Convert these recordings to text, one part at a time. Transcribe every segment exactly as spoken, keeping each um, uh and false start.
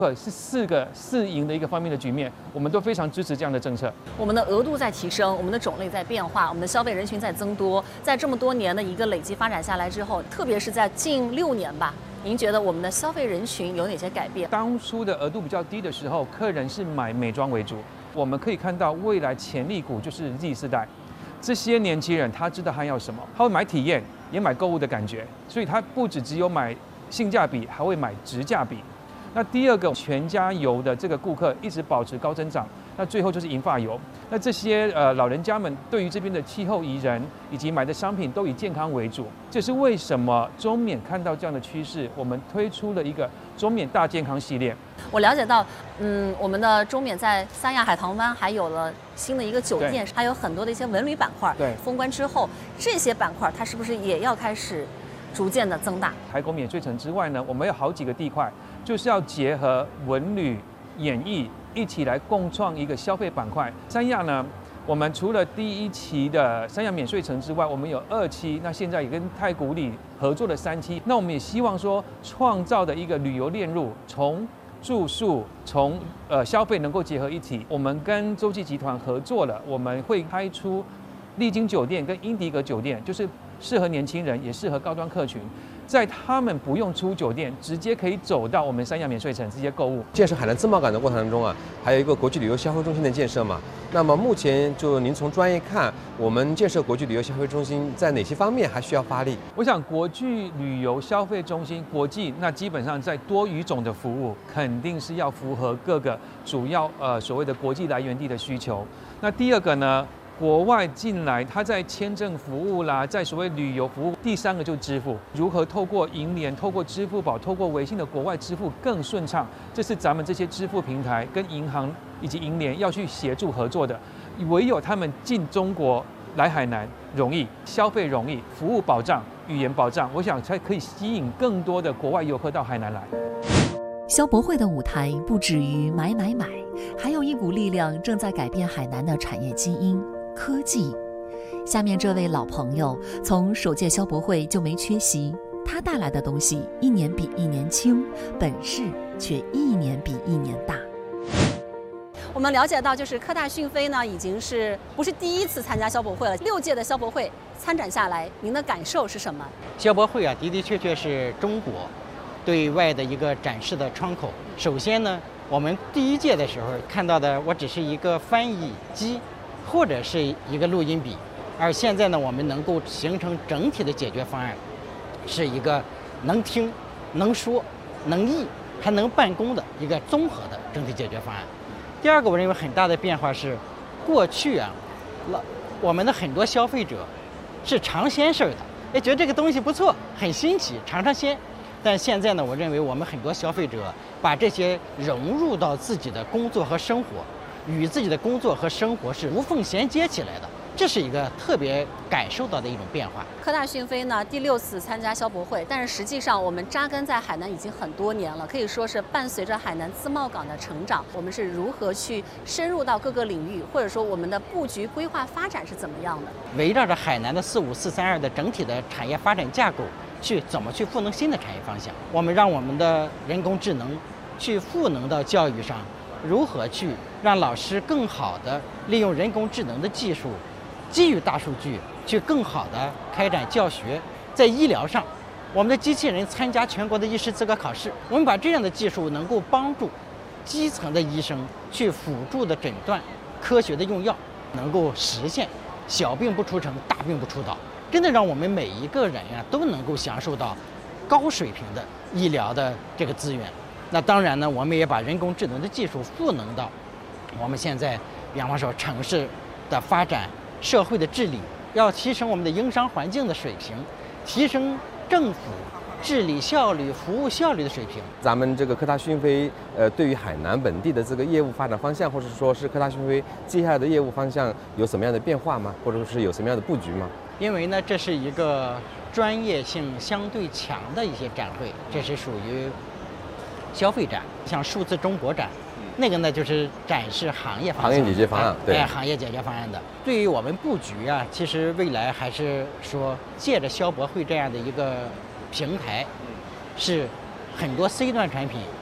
是四个四赢的一个方面的局面，我们都非常支持这样的政策。 我们的额度在提升，我们的种类在变化，我们的消费人群在增多。在这么多年的一个累积发展下来之后，特别是在近六年吧，您觉得我们的消费人群有哪些改变？ 当初的额度比较低的时候，客人是买美妆为主。我们可以看到未来潜力股就是 Z 世代，这些年轻人他知道他要什么，他会买体验，也买购物的感觉，所以他不只只有买性价比，还会买质价比。那第二个，全家油的这个顾客一直保持高增长，那最后就是银发油。那这些呃老人家们对于这边的气候宜人以及买的商品都以健康为主，这是为什么中免看到这样的趋势，我们推出了一个中免大健康系列。 我了解到，嗯，我们的中免在三亚海棠湾还有了新的一个酒店，还有很多的一些文旅板块。 对， 封关之后，这些板块它是不是也要开始逐渐的增大？ 海口免税城之外呢，我们有好几个地块，就是要结合文旅、演艺一起来共创一个消费板块。三亚呢，我们除了第一期的三亚免税城之外，我们有二期，那现在也跟太古里合作了三期。那我们也希望说，创造的一个旅游链路，从住宿、从呃消费能够结合一体。我们跟洲际集团合作了，我们会开出丽晶酒店跟英迪格酒店，就是适合年轻人，也适合高端客群。在他们不用出酒店，直接可以走到我们三亚免税城直接购物。 建设海南自贸港的过程当中啊，还有一个国际旅游消费中心的建设嘛。那么目前就您从专业看，我们建设国际旅游消费中心在哪些方面还需要发力？ 我想国际旅游消费中心国际，那基本上在多语种的服务，肯定是要符合各个主要呃所谓的国际来源地的需求。那第二个呢？国外进来，他在签证服务啦，在所谓旅游服务。第三个就是支付，如何透过银联、透过支付宝、透过微信的国外支付更顺畅，这是咱们这些支付平台跟银行以及银联要去协助合作的。唯有他们进中国来海南容易，消费容易，服务保障、语言保障，我想才可以吸引更多的国外游客到海南来。 消博会的舞台不止于买买买，还有一股力量正在改变海南的产业基因。科技，下面这位老朋友从首届消博会就没缺席，他带来的东西一年比一年轻，本事却一年比一年大。 我们了解到，就是科大讯飞呢，已经是不是第一次参加消博会了？六届的消博会参展下来，您的感受是什么？ 消博会啊，的的确确是中国对外的一个展示的窗口。首先呢，我们第一届的时候看到的，我只是一个翻译机。或者是一个录音笔，而现在呢，我们能够形成整体的解决方案，是一个能听、能说、能译还能办公的一个综合的整体解决方案。第二个，我认为很大的变化是，过去啊，老我们的很多消费者是尝鲜事儿的，哎，觉得这个东西不错，很新奇，尝尝鲜。但现在呢，我认为我们很多消费者把这些融入到自己的工作和生活。与自己的工作和生活是无缝衔接起来的，这是一个特别感受到的一种变化。 科大讯飞呢，第六次参加消博会，但是实际上我们扎根在海南已经很多年了，可以说是伴随着海南自贸港的成长，我们是如何去深入到各个领域，或者说我们的布局规划发展是怎么样的？ 围绕着海南的四五四三二的整体的产业发展架构，去怎么去赋能新的产业方向？我们让我们的人工智能去赋能到教育上。如何去让老师更好地利用人工智能的技术，基于大数据去更好地开展教学？在医疗上，我们的机器人参加全国的医师资格考试，我们把这样的技术能够帮助基层的医生去辅助的诊断、科学的用药，能够实现小病不出城，大病不出岛，真的让我们每一个人呀都能够享受到高水平的医疗的这个资源。那当然呢，我们也把人工智能的技术赋能到我们现在，比方说城市的发展、社会的治理，要提升我们的营商环境的水平，提升政府治理效率、服务效率的水平。 咱们这个科大讯飞，呃，对于海南本地的这个业务发展方向，或者说是科大讯飞接下来的业务方向有什么样的变化吗？或者是有什么样的布局吗？ 因为呢，这是一个专业性相对强的一些展会，这是属于消费展，像数字中国展，那个呢就是展示行业方行业解决方案，对， 哎，行业解决方案的。对于我们布局啊，其实未来还是说借着消博会这样的一个平台，是很多 C 端产品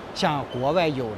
向国外友